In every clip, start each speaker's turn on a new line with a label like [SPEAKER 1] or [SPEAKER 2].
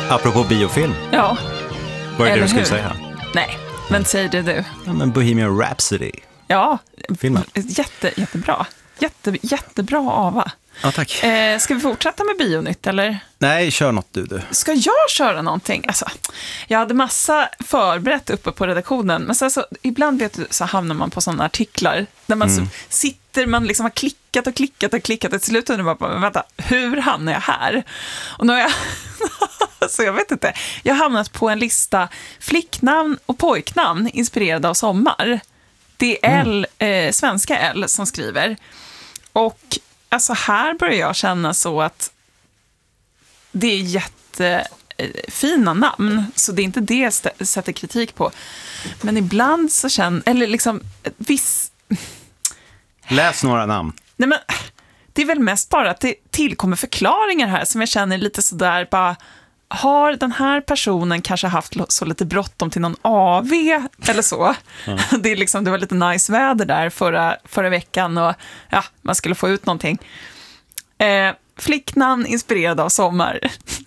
[SPEAKER 1] Apropå biofilm.
[SPEAKER 2] Ja.
[SPEAKER 1] Vad är det
[SPEAKER 2] Eller
[SPEAKER 1] du skulle
[SPEAKER 2] hur?
[SPEAKER 1] säga?
[SPEAKER 2] Nej, men säg det du.
[SPEAKER 1] Ja, men Bohemian Rhapsody.
[SPEAKER 2] Ja,
[SPEAKER 1] Filmen.
[SPEAKER 2] jättebra. Jättebra Ava.
[SPEAKER 1] Ja, tack.
[SPEAKER 2] Ska vi fortsätta med Bionytt eller?
[SPEAKER 1] Nej, kör något du.
[SPEAKER 2] Ska jag köra någonting? Alltså, jag hade massa förberett uppe på redaktionen, men sen så, ibland vet du, så hamnar man på sådana artiklar där man så, sitter, man liksom har klickat och till slut undrar man bara, men vänta, hur hamnar jag här? Och nu har jag, så jag vet inte, jag har hamnat på en lista flicknamn och pojknamn inspirerade av sommar. Det är svenska L som skriver. Och alltså här börjar jag känna så att det är jättefina namn, så det är inte det jag sätter kritik på. Men ibland så känner, eller liksom viss...
[SPEAKER 1] Läs några namn.
[SPEAKER 2] Nej, men det är väl mest bara att det tillkommer förklaringar här som jag känner lite sådär bara, har den här personen kanske haft så lite bråttom till någon AV eller så? Ja. Det var lite nice väder där förra veckan och ja, man skulle få ut någonting. Flicknamn inspirerad av sommar.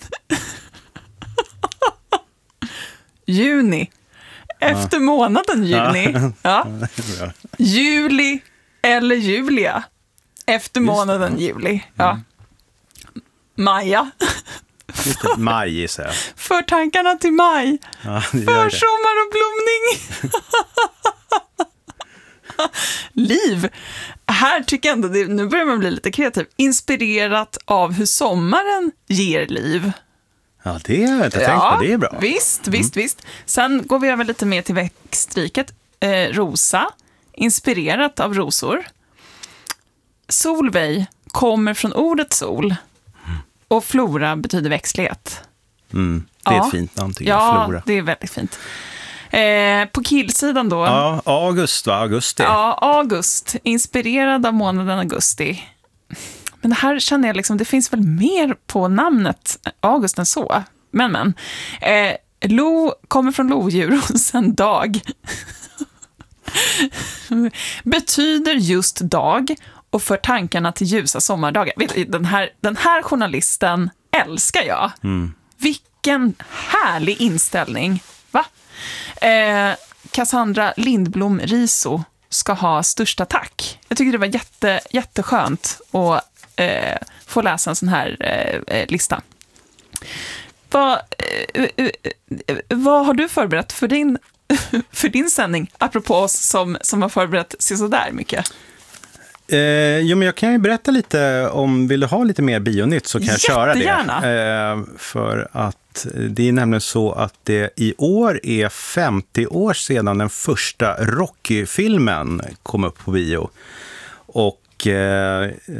[SPEAKER 2] Juni. Efter månaden juni. Ja. Juli eller Julia. Efter månaden juli. Ja. Maja.
[SPEAKER 1] Lite maj gissar jag.
[SPEAKER 2] För tankarna till maj.
[SPEAKER 1] Ja,
[SPEAKER 2] för sommar och blomning. Liv. Här tycker jag ändå, nu börjar man bli lite kreativ. Inspirerat av hur sommaren ger liv.
[SPEAKER 1] Ja, det har jag inte tänkt på. Det är bra.
[SPEAKER 2] Visst. Sen går vi över lite mer till växtriket. Rosa. Inspirerat av rosor. Solveig kommer från ordet sol. Och flora betyder växtlighet.
[SPEAKER 1] Det är ett fint namn tycker jag, flora.
[SPEAKER 2] Ja, det är väldigt fint. På killsidan då.
[SPEAKER 1] Ja, augusti.
[SPEAKER 2] Ja, august. Inspirerad av månaden augusti. Men det här känner jag liksom, det finns väl mer på namnet august än så. Men. Lo kommer från lodjur och sen dag. Betyder just dag och för tankarna till ljusa sommardagar. Den här journalisten älskar jag. Vilken härlig inställning. Va? Cassandra Lindblom Riso ska ha största tack. Jag tycker det var jätteskönt att få läsa en sån här lista. Vad har du förberett för din sändning? Apropå oss som har förberett sig så där mycket.
[SPEAKER 1] Jo, men jag kan ju berätta lite om, vill du ha lite mer bionytt så kan jag köra det. För att det är nämligen så att det i år är 50 år sedan den första Rocky-filmen kom upp på bio. Och